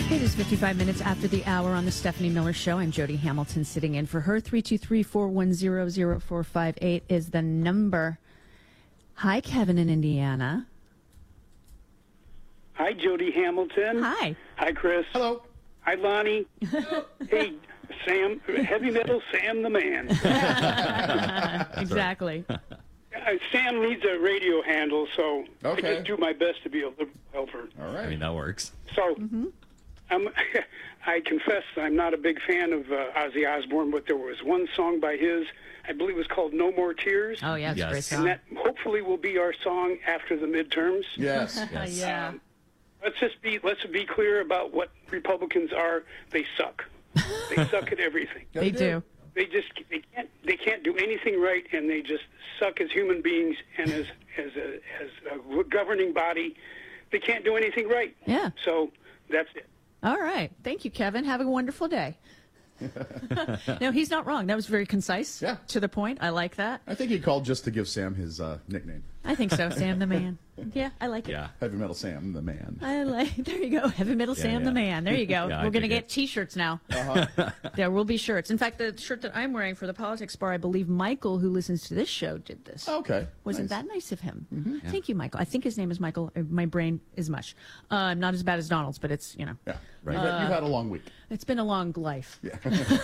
It is 55 minutes after the hour on the Stephanie Miller Show. I'm Jody Hamilton sitting in for her. 323-410-0458 is the number. Hi, Kevin in Indiana. Hi, Jody Hamilton. Hi. Hi, Chris. Hello. Hi, Lonnie. Hey, Sam, heavy metal Sam the man. Exactly. Sam needs a radio handle, so Okay. I just do my best to be a liberal helper. All right. I mean, that works. So I confess I'm not a big fan of Ozzy Osbourne, but there was one song by his, I believe it was called No More Tears. Oh, yeah, it's a great Yes. song. And that hopefully will be our song after the midterms. Yes. Yes. Yeah. Let's be clear about what Republicans are. They suck. They suck at everything. They do. They can't do anything right, and they just suck as human beings and as a governing body. They can't do anything right. Yeah. So that's it. All right. Thank you, Kevin. Have a wonderful day. No, he's not wrong. That was very concise. Yeah. To the point. I like that. I think he called just to give Sam his nickname. I think so. Sam the man. Yeah, I like it. Yeah. Heavy Metal Sam, the man. I like. There you go. Heavy Metal Sam the yeah. man. There you go. Yeah, I We're going to dig get it. T-shirts now. Uh-huh. There will be shirts. In fact, the shirt that I'm wearing for the Politics Bar, I believe Michael, who listens to this show, did this. Okay. Wasn't Nice. that nice of him? Thank you, Michael. I think his name is Michael. My brain is mush. Not as bad as Donald's, but it's, Yeah. Right. You've had a long week. it's been a long life. Yeah.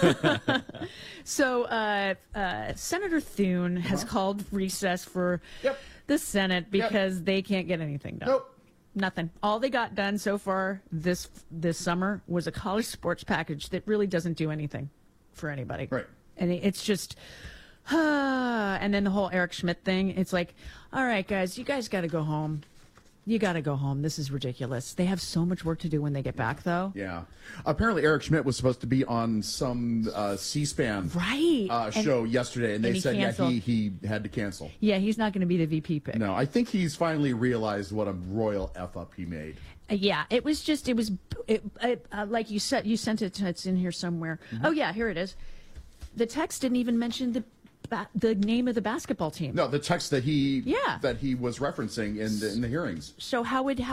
So Senator Thune has called recess for Yep. the Senate because they can't get anything done. Nope. Nothing. All they got done so far this summer was a college sports package that really doesn't do anything for anybody. Right. And it's just, and then the whole Eric Schmidt thing. It's like, all right, guys, you guys got to go home. You got to go home. This is ridiculous. They have so much work to do when they get back, though. Yeah. Apparently, Eric Schmidt was supposed to be on some C-SPAN Right. show yesterday, and they he said canceled. he had to cancel. Yeah, he's not going to be the VP pick. No, I think he's finally realized what a royal F-up he made. Yeah, it was like you said, you sent it. It's in here somewhere. Oh yeah, here it is. The text didn't even mention the name of the basketball team. No, the text that he Yeah. was referencing in the hearings. So how would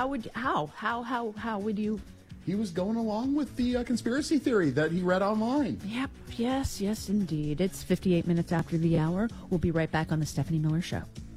you? He was going along with the conspiracy theory that he read online. Yep. Yes, indeed. It's 58 minutes after the hour. We'll be right back on the Stephanie Miller Show.